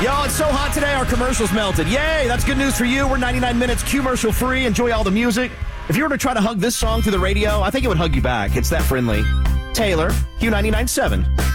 Yo, it's so hot today, our commercials melted. Yay, that's good news for you. We're 99 minutes commercial free. Enjoy all the music. If you were to try to hug this song through the radio, I think it would hug you back. It's that friendly. Taylor, Q99.7.